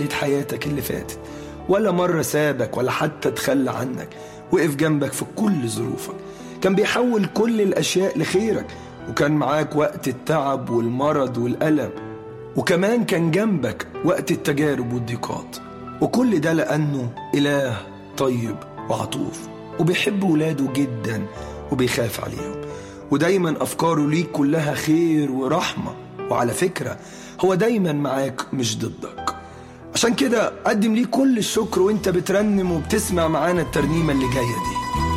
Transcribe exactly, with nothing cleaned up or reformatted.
حياتك اللي فاتت، ولا مرة سابك ولا حتى تخلى عنك، وقف جنبك في كل ظروفك. كان بيحول كل الأشياء لخيرك، وكان معاك وقت التعب والمرض والألم، وكمان كان جنبك وقت التجارب والضيقات. وكل ده لأنه إله طيب وعطوف، وبيحب ولاده جدا وبيخاف عليهم، ودايما أفكاره ليك كلها خير ورحمة. وعلى فكرة هو دايما معاك مش ضدك. عشان كده قدم ليه كل الشكر وانت بترنم وبتسمع معانا الترنيمة اللي جاية دي.